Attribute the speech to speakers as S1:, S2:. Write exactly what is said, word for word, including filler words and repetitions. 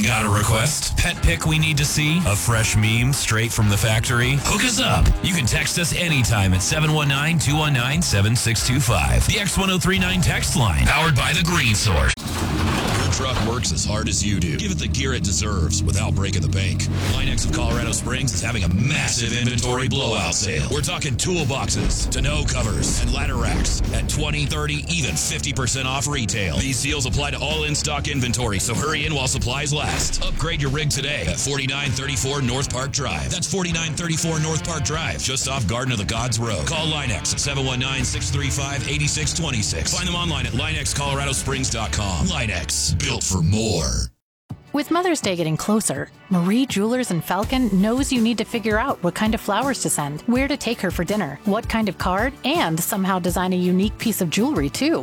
S1: Got a request? Pet pic we need to see? A fresh meme straight from the factory? Hook us up. You can text us anytime at seven one nine, two one nine, seven six two five. The X one oh three nine text line, powered by The Green Source.
S2: Your truck works as hard as you do. Give it the gear it deserves without breaking the bank. Linex of Colorado Springs is having a massive inventory blowout sale. We're talking toolboxes, tonneau covers, and ladder racks at twenty, thirty, even fifty percent off retail. These deals apply to all in-stock inventory, so hurry in while supplies last. Upgrade your rig today at forty-nine thirty-four North Park Drive. That's forty-nine thirty-four North Park Drive, just off Garden of the Gods Road. Call Linex at seven one nine, six three five, eight six two six. Find them online at Linex Colorado Springs dot com. Linex, built for more.
S3: With Mother's Day getting closer, Marie Jewelers in Falcon knows you need to figure out what kind of flowers to send, where to take her for dinner, what kind of card, and somehow design a unique piece of jewelry, too.